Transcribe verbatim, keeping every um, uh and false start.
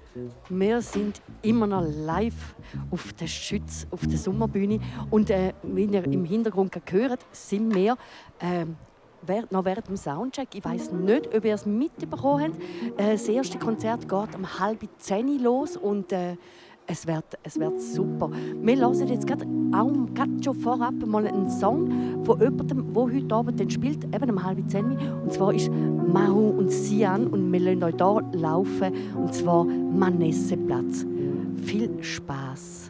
Wir sind immer noch live auf der Schütz, auf der Sommerbühne. Und äh, wie ihr im Hintergrund hört, sind wir äh, während, noch während dem Soundcheck. Ich weiss nicht, ob ihr es mitbekommen habt. Äh, das erste Konzert geht um halb zehn los und äh, es wird, es wird super. Wir hören jetzt gerade auch gerade schon vorab mal einen Song von jemandem, der heute Abend dann spielt, eben um halb zehn. Und zwar ist Mahu und Sian und wir lassen euch hier laufen, und zwar Manesseplatz. Viel Spaß!